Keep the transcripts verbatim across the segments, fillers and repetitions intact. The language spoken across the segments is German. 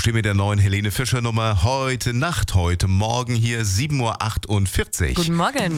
stehen mit der neuen Helene Fischer Nummer heute Nacht, heute Morgen hier sieben Uhr achtundvierzig. Guten Morgen.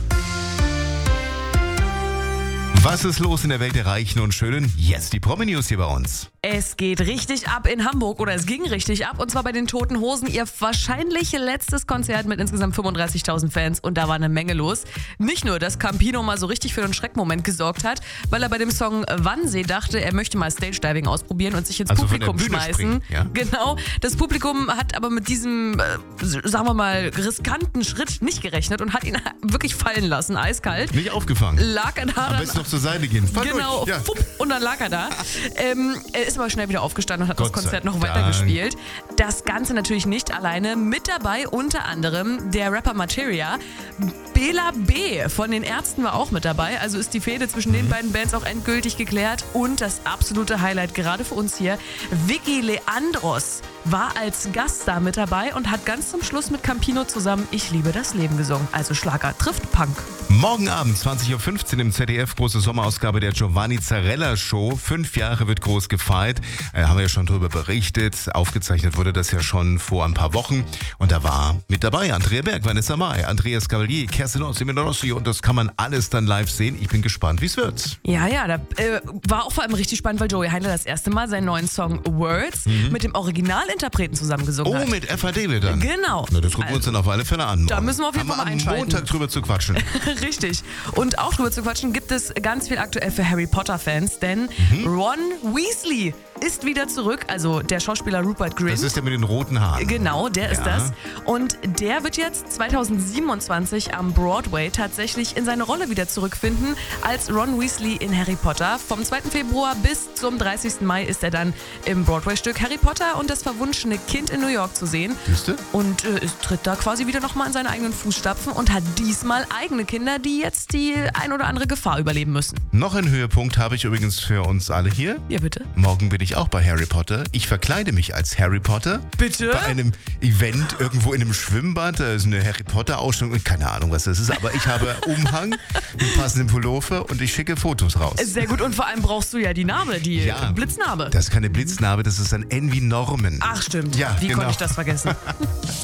Was ist los in der Welt der Reichen und Schönen? Jetzt die Promi-News hier bei uns. Es geht richtig ab in Hamburg oder es ging richtig ab und zwar bei den Toten Hosen. Ihr wahrscheinlich letztes Konzert mit insgesamt fünfunddreißigtausend Fans und da war eine Menge los. Nicht nur, dass Campino mal so richtig für einen Schreckmoment gesorgt hat, weil er bei dem Song Wannsee dachte, er möchte mal Stage-Diving ausprobieren und sich ins Also Publikum von der Bühne schmeißen. springen, ja? Genau. Das Publikum hat aber mit diesem, äh, sagen wir mal, riskanten Schritt nicht gerechnet und hat ihn wirklich fallen lassen, eiskalt. Nicht aufgefangen. Lag er da Am dann besten noch zur Seite gehen. Fall Genau, durch. Ja. fupp, und dann lag er da. ähm, er ist aber schnell wieder aufgestanden und hat Gott das Konzert sei noch Dank. weitergespielt. Das Ganze natürlich nicht alleine. Mit dabei unter anderem der Rapper Materia. Bela B. von den Ärzten war auch mit dabei. Also ist die Fehde zwischen Mhm. den beiden Bands auch endgültig geklärt. Und das absolute Highlight gerade für uns hier, Vicky Leandros war als Gaststar mit dabei und hat ganz zum Schluss mit Campino zusammen Ich liebe das Leben gesungen. Also Schlager trifft Punk. Morgen Abend zwanzig Uhr fünfzehn im Z D F, große Sommerausgabe der Giovanni Zarella Show. Fünf Jahre wird groß gefeiert. Äh, haben wir ja schon drüber berichtet. Aufgezeichnet wurde das ja schon vor ein paar Wochen. Und da war mit dabei Andrea Berg, Vanessa Mai, Andreas Cavalier, Kerstin Ossi Rossi. Und das kann man alles dann live sehen. Ich bin gespannt, wie es wird. Ja, ja, da äh, war auch vor allem richtig spannend, weil Joey Heindler das erste Mal seinen neuen Song Words Mhm. mit dem Originalinterpreten zusammengesungen Oh, hat. mit F A D wieder dann. Genau. Na, das gucken wir uns dann auf alle Fälle an. Da müssen wir auf jeden Haben Fall mal wir am einschalten. Montag drüber zu quatschen. Richtig. Und auch drüber zu quatschen gibt es ganz viel aktuell für Harry Potter-Fans, denn Mhm. Ron Weasley ist wieder zurück, also der Schauspieler Rupert Grint. Das ist der mit den roten Haaren. Genau, der ist Ja. das. Und der wird jetzt zweitausendsiebenundzwanzig am Broadway tatsächlich in seine Rolle wieder zurückfinden als Ron Weasley in Harry Potter. Vom zweiten Februar bis zum dreißigsten Mai ist er dann im Broadway-Stück Harry Potter und das verwunschene Kind in New York zu sehen. Siehste? Und äh, es tritt da quasi wieder nochmal in seine eigenen Fußstapfen und hat diesmal eigene Kinder, die jetzt die ein oder andere Gefahr überleben müssen. Noch einen Höhepunkt habe ich übrigens für uns alle hier. Ja, bitte. Morgen bin ich auch bei Harry Potter. Ich verkleide mich als Harry Potter. Bitte? Bei einem Event irgendwo in einem Schwimmbad. Da ist eine Harry Potter Ausstellung. Keine Ahnung, was das ist. Aber ich habe Umhang, einen passenden Pullover und ich schicke Fotos raus. Sehr gut. Und vor allem brauchst du ja die Narbe, die Ja. Blitznarbe. Das ist keine Blitznarbe, das ist ein N wie Norman. Ach stimmt. Ja, Wie genau. konnte ich das vergessen?